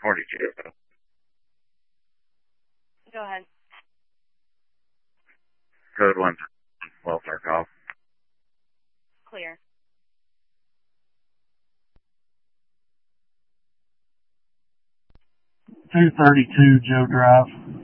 42. Go ahead. Code 1, welfare call. Clear. 232 Joe Drive.